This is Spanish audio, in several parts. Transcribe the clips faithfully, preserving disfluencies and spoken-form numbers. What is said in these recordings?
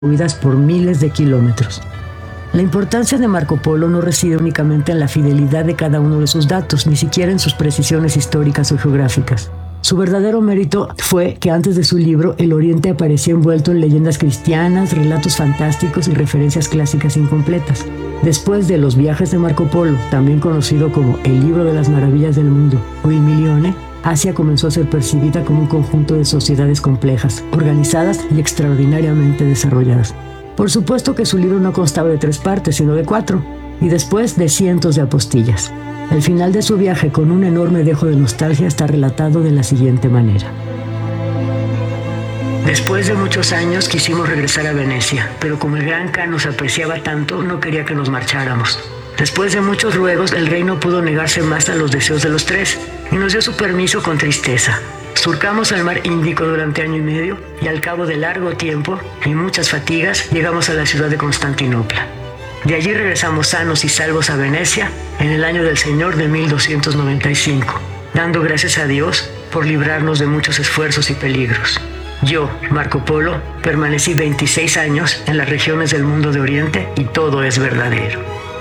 distribuidas por miles de kilómetros. La importancia de Marco Polo no reside únicamente en la fidelidad de cada uno de sus datos, ni siquiera en sus precisiones históricas o geográficas. Su verdadero mérito fue que antes de su libro, el Oriente aparecía envuelto en leyendas cristianas, relatos fantásticos y referencias clásicas incompletas. Después de Los viajes de Marco Polo, también conocido como El libro de las maravillas del mundo o Il Milione, Asia comenzó a ser percibida como un conjunto de sociedades complejas, organizadas y extraordinariamente desarrolladas. Por supuesto que su libro no constaba de tres partes, sino de cuatro, y después de cientos de apostillas. El final de su viaje, con un enorme dejo de nostalgia, está relatado de la siguiente manera. Después de muchos años quisimos regresar a Venecia, pero como el gran Khan nos apreciaba tanto, no quería que nos marcháramos. Después de muchos ruegos, el rey no pudo negarse más a los deseos de los tres, y nos dio su permiso con tristeza. Surcamos el mar Índico durante año y medio, y al cabo de largo tiempo y muchas fatigas, llegamos a la ciudad de Constantinopla. De allí regresamos sanos y salvos a Venecia en el año del Señor de mil doscientos noventa y cinco, dando gracias a Dios por librarnos de muchos esfuerzos y peligros. Yo, Marco Polo, permanecí veintiséis años en las regiones del mundo de Oriente y todo es verdadero.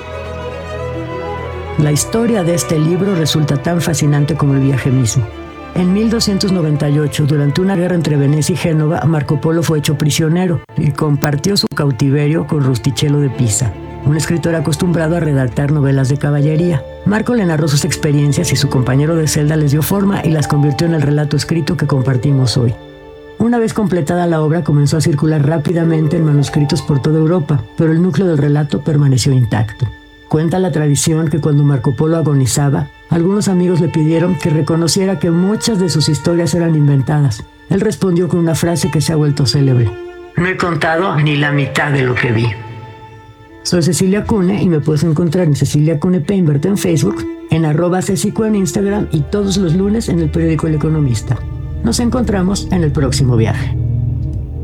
La historia de este libro resulta tan fascinante como el viaje mismo. En mil doscientos noventa y ocho, durante una guerra entre Venecia y Génova, Marco Polo fue hecho prisionero y compartió su cautiverio con Rustichello de Pisa, un escritor acostumbrado a redactar novelas de caballería. Marco le narró sus experiencias y su compañero de celda les dio forma y las convirtió en el relato escrito que compartimos hoy. Una vez completada la obra, comenzó a circular rápidamente en manuscritos por toda Europa, pero el núcleo del relato permaneció intacto. Cuenta la tradición que cuando Marco Polo agonizaba, algunos amigos le pidieron que reconociera que muchas de sus historias eran inventadas. Él respondió con una frase que se ha vuelto célebre: "No he contado ni la mitad de lo que vi". Soy Cecilia Cune y me puedes encontrar en Cecilia Cune Peinbert en Facebook, en arroba cecicu en Instagram y todos los lunes en el periódico El Economista. Nos encontramos en el próximo viaje.